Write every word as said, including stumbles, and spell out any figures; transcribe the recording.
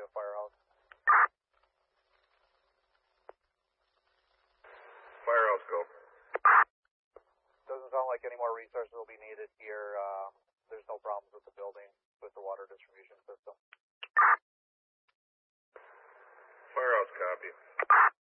at Firehouse. Firehouse, go. Doesn't sound like any more resources will be needed here. Uh, there's no problems with the building, with the water distribution system. Firehouse, copy.